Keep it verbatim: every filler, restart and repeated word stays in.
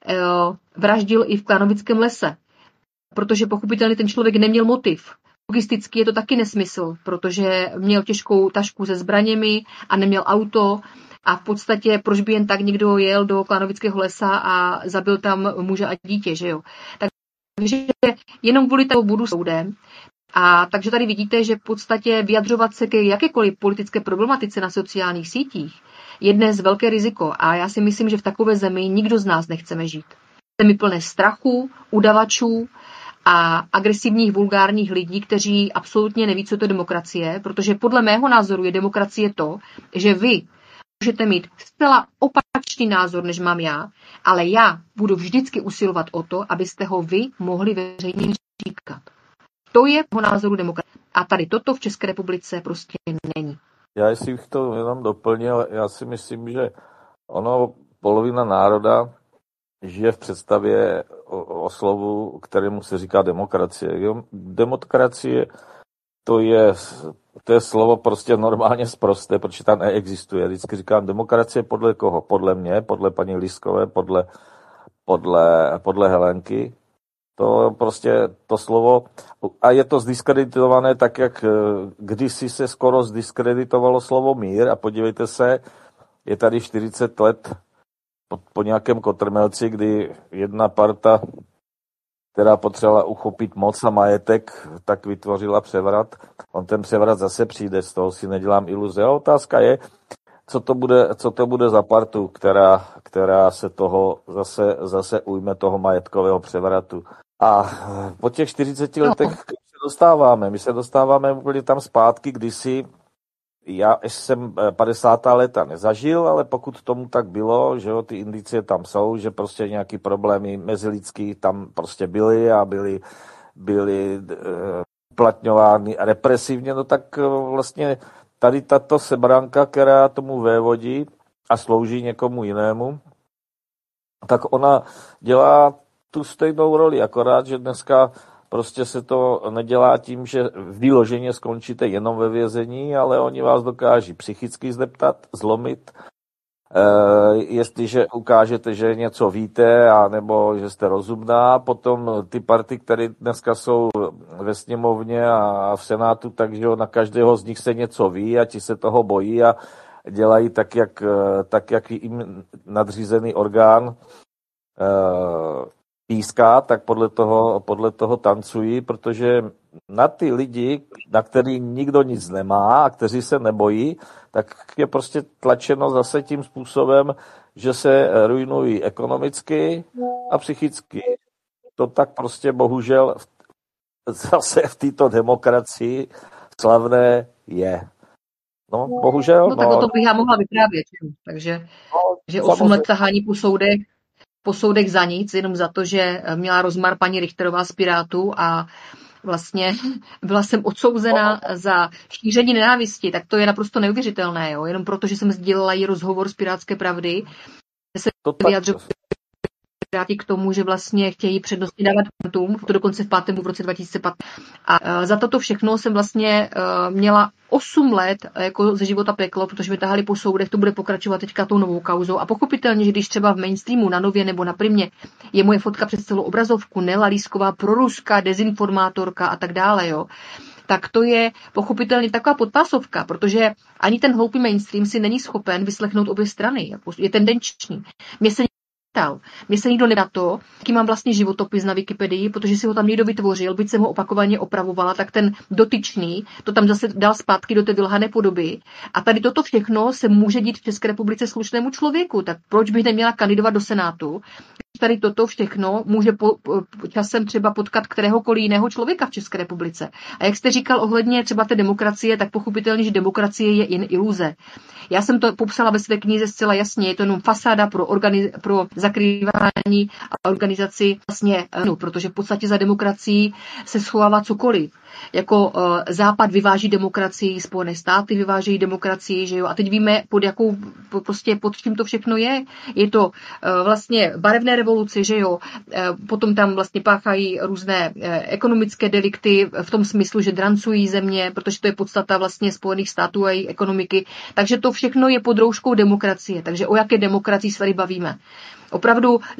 vraždil i v Klanovickém lese, protože pochopitelně ten člověk neměl motiv. Logisticky je to taky nesmysl, protože měl těžkou tašku se zbraněmi a neměl auto a v podstatě proč by jen tak někdo jel do Klanovického lesa a zabil tam muže a dítě, že jo. Takže jenom kvůli tomu budu soudem. A takže tady vidíte, že v podstatě vyjadřovat se ke jakékoliv politické problematice na sociálních sítích je dnes velké riziko. A já si myslím, že v takové zemi nikdo z nás nechceme žít. Zemi plné strachu, udavačů a agresivních, vulgárních lidí, kteří absolutně neví, co to je demokracie, protože podle mého názoru je demokracie to, že vy můžete mít zcela opačný názor, než mám já, ale já budu vždycky usilovat o to, abyste ho vy mohli veřejně říkat. To je po názoru demokracie. A tady toto v České republice prostě není. Já jestli bych to jenom doplnil, já si myslím, že ono polovina národa žije v představě o, o slovu, kterému se říká demokracie. Demokracie to je, to je slovo prostě normálně sprosté, protože tam neexistuje. Vždycky říkám demokracie podle koho? Podle mě, podle paní Liskové, podle, podle, podle Helenky. To prostě to slovo, a je to zdiskreditované tak, jak kdysi se skoro zdiskreditovalo slovo mír, a podívejte se, je tady čtyřicet let po, po nějakém kotrmelci, kdy jedna parta, která potřebovala uchopit moc a majetek, tak vytvořila převrat. On ten převrat zase přijde, z toho si nedělám iluze. A otázka je, co to bude, co to bude za partu, která, která se toho zase, zase ujme toho majetkového převratu. A po těch čtyřiceti letech se dostáváme. My se dostáváme úplně tam zpátky, kdysi, já jsem padesátá léta nezažil, ale pokud tomu tak bylo, že jo, ty indicie tam jsou, že prostě nějaký problémy mezilidský tam prostě byly a byly, byly uplatňovány represivně, no tak vlastně tady tato sebranka, která tomu vévodí a slouží někomu jinému, tak ona dělá tu stejnou roli, akorát, že dneska prostě se to nedělá tím, že vyloženě skončíte jenom ve vězení, ale oni vás dokáží psychicky zdeptat, zlomit. E, jestliže ukážete, že něco víte, a nebo že jste rozumná, potom ty party, které dneska jsou ve sněmovně a v senátu, takže na každého z nich se něco ví a ti se toho bojí a dělají tak, jak, tak, jak jim nadřízený orgán e, píská, tak podle toho, podle toho tancují, protože na ty lidi, na který nikdo nic nemá a kteří se nebojí, tak je prostě tlačeno zase tím způsobem, že se ruinují ekonomicky a psychicky. To tak prostě bohužel zase v této demokracii slavné je. No, bohužel. No tak no, o tom bych já mohla vyprávět. Takže no, že osm let tahání po soudech po soudech za nic, jenom za to, že měla rozmar paní Richterová z Pirátů a vlastně byla jsem odsouzena za šíření nenávisti, tak to je naprosto neuvěřitelné, jo? Jenom proto, že jsem sdělila jí rozhovor z Pirátské pravdy, že se vyjadřují Piráti k tomu, že vlastně chtějí přednostně dávat kvantům, to dokonce v pátém v roce dva tisíce patnáct. A za toto všechno jsem vlastně měla osm let jako ze života peklo, protože mi tahali po soudech, to bude pokračovat teďka tou novou kauzou. A pochopitelně, že když třeba v mainstreamu, na Nově nebo na Primě je moje fotka přes celou obrazovku, Nela Lísková, proruská, dezinformátorka a tak dále, jo, tak to je pochopitelně taková podpásovka, protože ani ten hloupý mainstream si není schopen vyslechnout obě strany. Je tendenční. Mě se Mně se nikdo nedá to, jaký mám vlastně životopis na Wikipedii, protože si ho tam někdo vytvořil, byť jsem ho opakovaně opravovala, tak ten dotyčný to tam zase dal zpátky do té vylhané podoby. A tady toto všechno se může dít v České republice slušnému člověku, tak proč bych neměla kandidovat do Senátu? Tady toto všechno může po, po, časem třeba potkat kteréhokoliv jiného člověka v České republice. A jak jste říkal ohledně třeba té demokracie, tak pochopitelně, že demokracie je jen iluze. Já jsem to popsala ve své knize zcela jasně, je to jenom fasáda pro, organiz, pro zakrývání a organizaci vlastně, no, protože v podstatě za demokracií se schovává cokoliv. Jako uh, Západ vyváží demokracii, Spojené státy vyvážejí demokracii, že jo, a teď víme, pod jakou, prostě pod čím to všechno je. Je to uh, vlastně barevné revoluce, že jo, uh, potom tam vlastně páchají různé uh, ekonomické delikty v tom smyslu, že drancují země, protože to je podstata vlastně Spojených států a její ekonomiky, takže to všechno je pod rouškou demokracie, takže o jaké demokracii se tady bavíme. Opravdu